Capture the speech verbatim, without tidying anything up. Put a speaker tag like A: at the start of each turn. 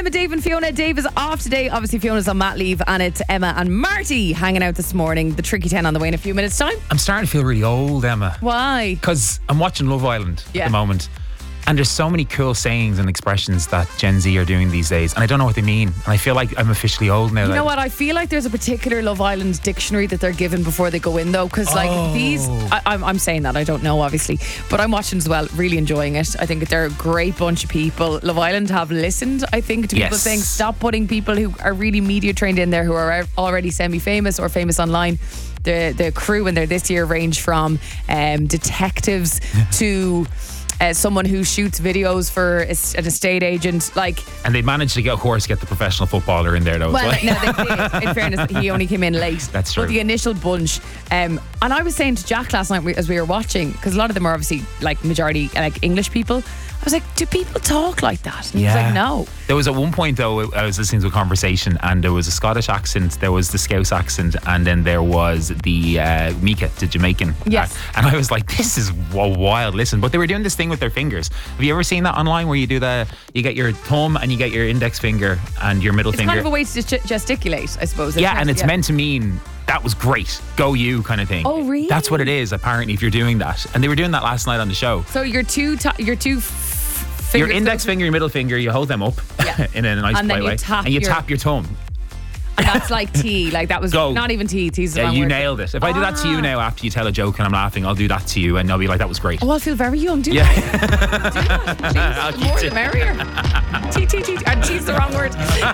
A: Emma, Dave and Fiona. Dave is off today. Obviously Fiona's on mat leave, and it's Emma and Marty hanging out this morning. The Tricky ten on the way in a few minutes time.
B: I'm starting to feel really old, Emma.
A: Why?
B: Because I'm watching Love Island
A: Yeah.
B: at the moment. And there's so many cool sayings and expressions that Gen Z are doing these days. And I don't know what they mean. And I feel like I'm officially old now.
A: You
B: like,
A: know what? I feel like there's a particular Love Island dictionary that they're given before they go in, though. Because, like,
B: Oh.
A: these... I, I'm, I'm saying that. I don't know, obviously. But I'm watching as well. Really enjoying it. I think they're a great bunch of people. Love Island have listened, I think, to people
B: Yes.
A: saying, stop putting people who are really media trained in there, who are already semi-famous or famous online. The, the crew in there this year range from um, detectives to... Uh, someone who shoots videos for a, an estate agent, like.
B: And they managed to get, of course, get the professional footballer in there, though.
A: Well,
B: as well.
A: no, they did. In fairness, he only came in late.
B: That's true.
A: But the initial bunch, um, and I was saying to Jack last night as we were watching, because a lot of them are obviously like majority like English people. I was like, do people talk like that? And he was like, no.
B: There was at one point, though, I was listening to a conversation and there was a Scottish accent, there was the Scouse accent, and then there was the uh, Mika, the Jamaican.
A: Yes.
B: Uh, and I was like, this is a wild listen. But they were doing this thing with their fingers. Have you ever seen that online where you do the, you get your thumb and you get your index finger and your middle
A: It's
B: finger?
A: kind of a way to gest- gesticulate, I suppose.
B: Yeah,
A: isn't
B: and
A: it?
B: it's
A: Yeah.
B: meant to mean that was great, go you kind of thing.
A: Oh, really?
B: That's what it is, apparently, if you're doing that. And they were doing that last night on the show.
A: So your two, t- your two. F-
B: Your
A: fingers-
B: index finger, your middle finger, you hold them up
A: Yeah.
B: in a nice
A: And then
B: polite
A: you
B: way,
A: tap
B: and you
A: your-
B: tap your thumb.
A: And that's like tea. Like that was
B: Go.
A: not even tea. Tea's the
B: Yeah,
A: wrong
B: you
A: word.
B: nailed it. If I do that to you
A: Ah.
B: now after you tell a joke and I'm laughing, I'll do that to you and I'll be like, that was great.
A: Oh, I'll feel very young. Do
B: Yeah.
A: that. Do that. Please.
B: I'll
A: The
B: keep
A: more
B: it.
A: the merrier. Tea, tea, tea. And tea's the wrong word.